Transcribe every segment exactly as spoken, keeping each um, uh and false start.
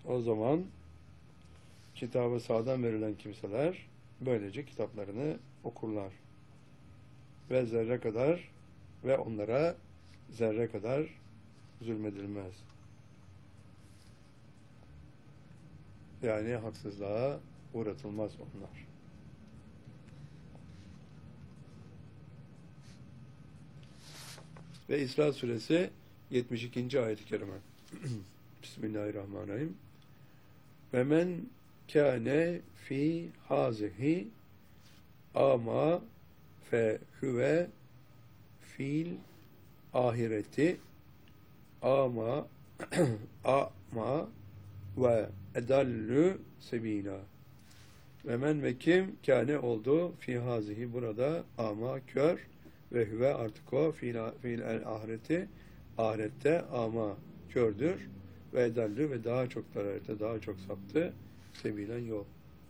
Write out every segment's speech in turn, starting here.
O zaman kitabı sağdan verilen kimseler böylece kitaplarını okurlar. Ve zerre kadar ve onlara zerre kadar zulmedilmez. Yani haksızlığa uğratılmaz onlar. Ve İsra suresi yetmiş ikinci ayet-i kerime. Bismillahirrahmanirrahim. Ve men kâne fi hazihi ama fe huve fil ahireti ama ama ve edallü sebila. Ve men ve kim kâne oldu fi hazihi burada ama kör ve huve artık o fiil, fiil el ahireti ahirette ama kördür ve edallü ve daha çok dalalete daha çok saptı sebilen yol.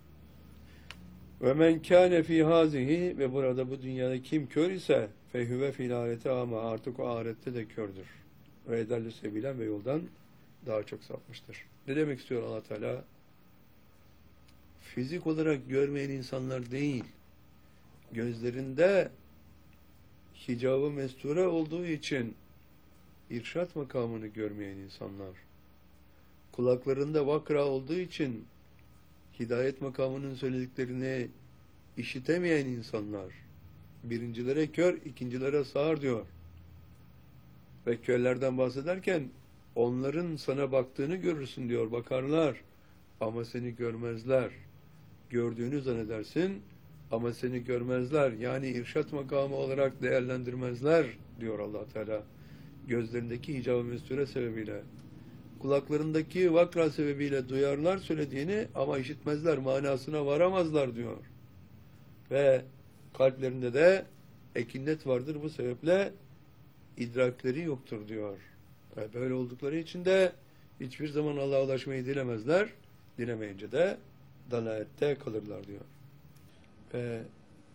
Ve men kâne fî hâzihi ve burada bu dünyada kim kör ise fehüve fil ahireti ama artık o ahirette de kördür. Ve edallü sebilen ve yoldan daha çok sapmıştır. Ne demek istiyor Allah Teala? Fizik olarak görmeyen insanlar değil, gözlerinde hicab-ı mesture olduğu için irşat makamını görmeyen insanlar, kulaklarında vakra olduğu için hidayet makamının söylediklerini işitemeyen insanlar, birincilere kör, ikincilere sağır diyor. Ve körlerden bahsederken onların sana baktığını görürsün diyor, bakarlar ama seni görmezler. Gördüğünü zannedersin ama seni görmezler. Yani irşat makamı olarak değerlendirmezler diyor Allah Teala. Gözlerindeki hicab-ı mesture sebebiyle, kulaklarındaki vakra sebebiyle duyarlar söylediğini ama işitmezler, manasına varamazlar diyor. Ve kalplerinde de ekinnet vardır, bu sebeple idrakleri yoktur diyor. Ve böyle oldukları için de hiçbir zaman Allah'a ulaşmayı dilemezler, dilemeyince de dalalette kalırlar diyor. Ve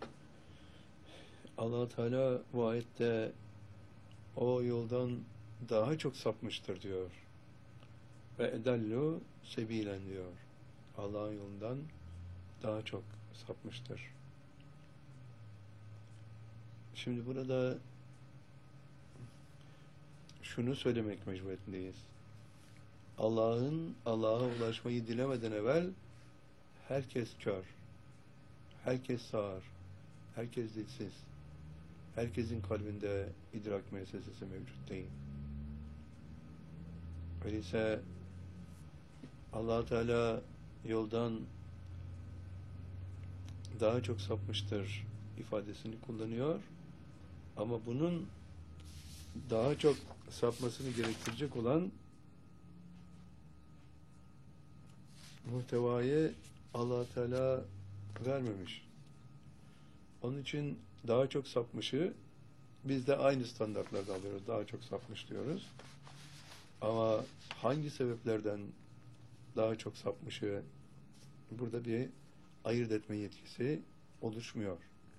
Allah Teala bu ayette o yoldan daha çok sapmıştır diyor. Ve edallu sebilen diyor. Allah'ın yolundan daha çok sapmıştır. Şimdi burada şunu söylemek mecburiyetindeyiz. Allah'ın Allah'a ulaşmayı dilemeden evvel herkes kör, herkes sağır, herkes dilsiz, herkesin kalbinde idrak müessesesi mevcut değil. Öyleyse Allah Teala yoldan daha çok sapmıştır ifadesini kullanıyor. Ama bunun daha çok sapmasını gerektirecek olan muhtevayı Allah Teala vermemiş. Onun için daha çok sapmışı biz de aynı standartlarda alıyoruz. Daha çok sapmış diyoruz. Ama hangi sebeplerden daha çok sapmışı burada bir ayırt etme yetkisi oluşmuyor.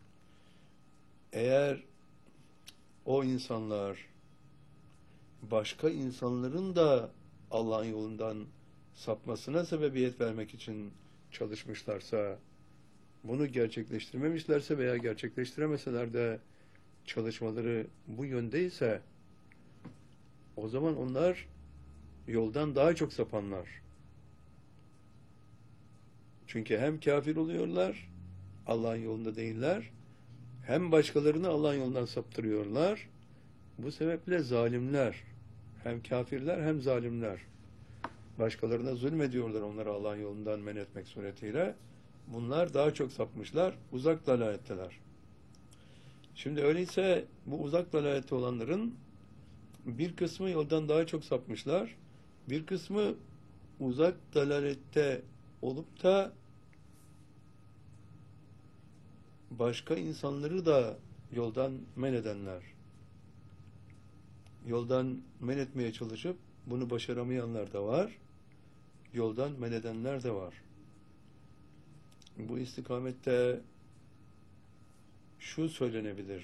Eğer o insanlar başka insanların da Allah'ın yolundan sapmasına sebebiyet vermek için çalışmışlarsa, bunu gerçekleştirmemişlerse veya gerçekleştiremeseler de çalışmaları bu yöndeyse, o zaman onlar yoldan daha çok sapanlar. Çünkü hem kafir oluyorlar, Allah'ın yolunda değiller, hem başkalarını Allah'ın yolundan saptırıyorlar. Bu sebeple zalimler, hem kafirler hem zalimler. Başkalarına zulmediyorlar onları Allah'ın yolundan men etmek suretiyle. Bunlar daha çok sapmışlar, uzak dalaletteler. Şimdi öyleyse bu uzak dalalette olanların bir kısmı yoldan daha çok sapmışlar, bir kısmı uzak dalalette olup da başka insanları da yoldan men edenler. Yoldan men etmeye çalışıp bunu başaramayanlar da var. Yoldan men edenler de var. Bu istikamette şu söylenebilir.